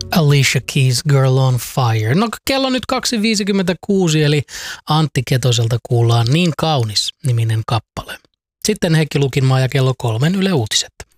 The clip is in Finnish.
Alicia Keys, Girl on Fire. No kello on nyt 2.56, eli Antti Ketoselta kuullaan Niin kaunis -niminen kappale. Sitten Heikki Lukinmaa ja kello 3 Yle Uutiset.